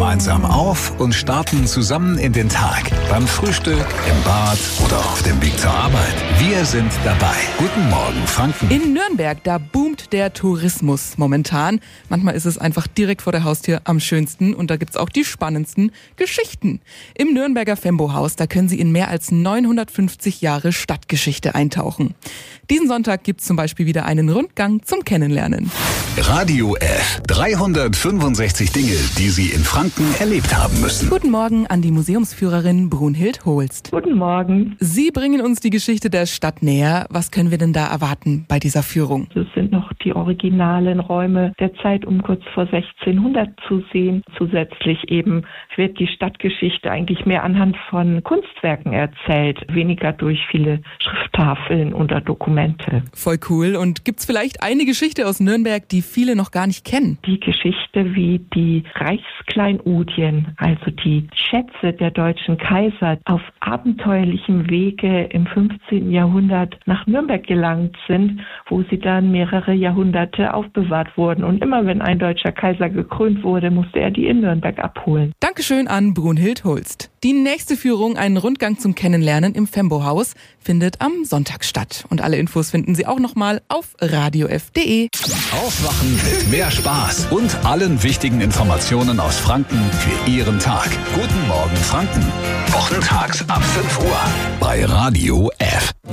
gemeinsam auf und starten zusammen in den Tag. Beim Frühstück, im Bad oder auf dem Weg zur Arbeit. Wir sind dabei. Guten Morgen, Franken. In Nürnberg, da boomt der Tourismus momentan. Manchmal ist es einfach direkt vor der Haustür am schönsten und da gibt's auch die spannendsten Geschichten. Im Nürnberger Fembo-Haus, da können Sie in mehr als 950 Jahre Stadtgeschichte eintauchen. Diesen Sonntag gibt's zum Beispiel wieder einen Rundgang zum Kennenlernen. Radio F. 365 Dinge, die Sie in Franken erlebt haben müssen. Guten Morgen an die Museumsführerin Brunhild Holst. Guten Morgen. Sie bringen uns die Geschichte der Stadt näher. Was können wir denn da erwarten bei dieser Führung? Es sind noch die originalen Räume der Zeit um kurz vor 1600 zu sehen. Zusätzlich eben wird die Stadtgeschichte eigentlich mehr anhand von Kunstwerken erzählt, weniger durch viele Schrifttafeln oder Dokumente. Voll cool. Und gibt's vielleicht eine Geschichte aus Nürnberg, die viele noch gar nicht kennen? Die Geschichte, wie die Reichskleinodien, also die Schätze der deutschen Kaiser, auf abenteuerlichem Wege im 15. Jahrhundert nach Nürnberg gelangt sind, wo sie dann mehrere Jahrhunderte aufbewahrt wurden. Und immer wenn ein deutscher Kaiser gekrönt wurde, musste er die in Nürnberg abholen. Dankeschön an Brunhild Holst. Die nächste Führung, einen Rundgang zum Kennenlernen im Fembo-Haus, findet am Sonntag statt. Und alle Infos finden Sie auch nochmal auf radiof.de. Aufwachen mit mehr Spaß und allen wichtigen Informationen aus Franken für Ihren Tag. Guten Morgen, Franken. Wochentags ab 5 Uhr bei Radio F.